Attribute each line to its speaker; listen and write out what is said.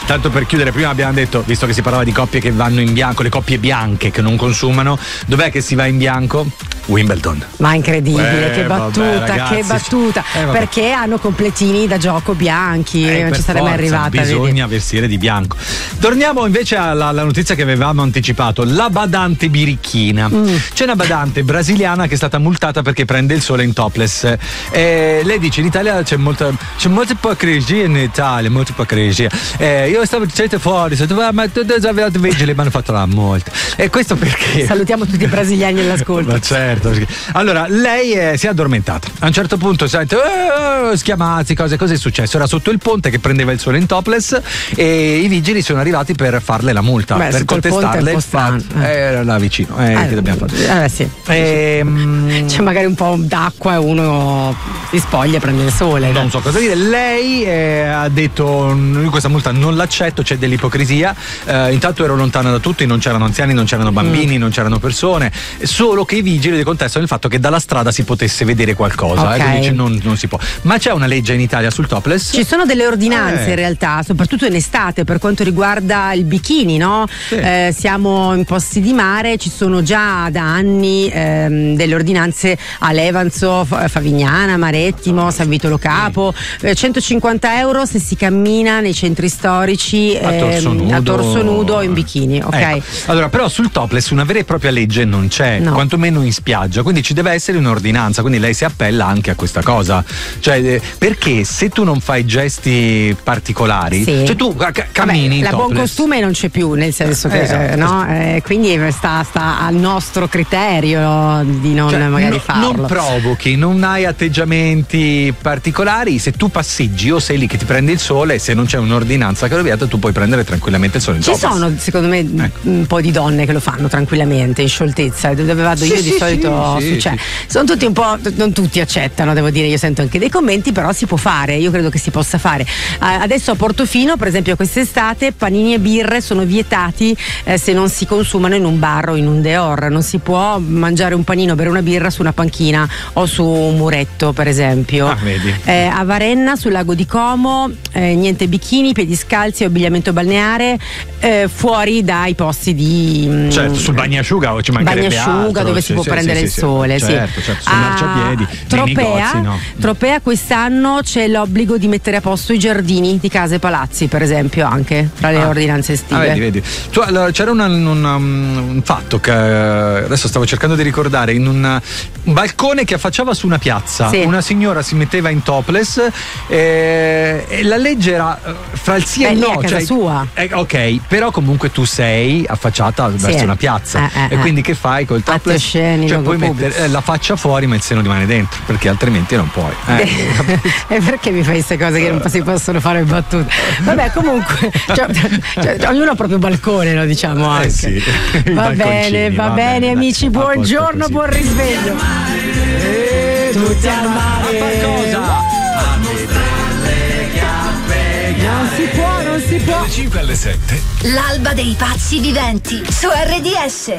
Speaker 1: Tanto per chiudere, prima abbiamo detto, visto che si parlava di coppie che vanno in bianco, le coppie bianche che non consumano, dov'è che si va in bianco? Wimbledon.
Speaker 2: Ma incredibile, che battuta,
Speaker 1: vabbè, ragazzi,
Speaker 2: che battuta. Perché hanno completini da gioco bianchi, non ci sarei mai arrivata.
Speaker 1: Bisogna vestire di bianco. Torniamo invece alla notizia che avevamo anticipato, la badante birichina. C'è una badante brasiliana che è stata multata perché prende il sole in topless. Lei dice in Italia c'è molta ipocrisia in Italia, molta ipocrisia. Io stavo dicendo fuori, ma tu avete vigili, mi hanno fatto la multa. E questo perché?
Speaker 2: Salutiamo tutti i brasiliani all'ascolto.
Speaker 1: Ma certo. Allora, lei si è addormentata. A un certo punto sente schiamazzi, cosa è successo? Era sotto il ponte che prendeva il sole in topless e i vigili sono arrivati per farle la multa, per contestarle il fatto. Era là vicino, che dobbiamo fare?
Speaker 2: Sì. C'è magari un po' d'acqua e uno si spoglia e prende il sole.
Speaker 1: Non so cosa dire. Lei ha detto: io questa multa non l'accetto, c'è dell'ipocrisia. Intanto ero lontana da tutti, non c'erano anziani, non c'erano bambini, non c'erano persone, solo che i vigili contestano il fatto che dalla strada si potesse vedere qualcosa, quindi dice non si può. Ma c'è una legge in Italia sul topless?
Speaker 2: Ci sono delle ordinanze in realtà, soprattutto in estate per quanto riguarda il bikini, no?
Speaker 1: Sì.
Speaker 2: Siamo in posti di mare, ci sono già da anni delle ordinanze a Levanzo, Favignana, Marettimo, San Vito Lo Capo, 150 euro se si cammina nei centri storici a torso nudo in bikini, ok?
Speaker 1: Ecco. Allora, però sul topless una vera e propria legge non c'è, quantomeno in spiaggia, quindi ci deve essere un'ordinanza, quindi lei si appella anche a questa cosa, cioè perché se tu non fai gesti particolari, cioè tu cammini in
Speaker 2: la
Speaker 1: topless,
Speaker 2: buon costume non c'è più, nel senso che quindi sta al nostro criterio di non magari farlo.
Speaker 1: Non provochi, non hai atteggiamenti particolari, se tu passeggi o sei lì che ti prendi il sole, se non c'è un'ordinanza che lo vieta, tu puoi prendere tranquillamente il sole in topless.
Speaker 2: Ci sono secondo me un po' di donne che lo fanno tranquillamente in scioltezza, dove vado io di solito sono tutti un po', non tutti accettano, devo dire, io sento anche dei commenti, però si può fare, io credo che si possa fare. Adesso a Portofino, per esempio, quest'estate panini e birre sono vietati se non si consumano in un bar o in un dehors, non si può mangiare un panino, bere una birra su una panchina o su un muretto, per esempio.
Speaker 1: Vedi.
Speaker 2: A Varenna, sul lago di Como, niente bikini, piedi scalzi o abbigliamento balneare fuori dai posti di
Speaker 1: certo, sul bagnasciuga o ci mancherebbe altro,
Speaker 2: dove si può prendere il sole.
Speaker 1: Certo, sul marciapiedi, nei negozi, no?
Speaker 2: Tropea quest'anno c'è l'obbligo di mettere a posto i giardini di case e palazzi, per esempio, anche tra le ordinanze estive.
Speaker 1: Vedi. Allora, c'era un fatto che adesso stavo cercando di ricordare, in un balcone che affacciava su una piazza, una signora si metteva in topless e la legge era fra il sì e il no,
Speaker 2: a casa sua.
Speaker 1: Ok, però comunque tu sei affacciata verso una piazza e quindi che fai col topless? Cioè puoi mettere la faccia fuori ma il seno rimane dentro, perché altrimenti non puoi.
Speaker 2: E perché mi fai queste cose che non si possono fare battute? Vabbè, comunque ognuno ha il proprio balcone, lo diciamo anche. Va bene amici, buongiorno, buon risveglio. Tutti al mare. Qualcosa. Non si può.
Speaker 3: 5 alle 7.
Speaker 4: L'alba dei pazzi viventi su RDS.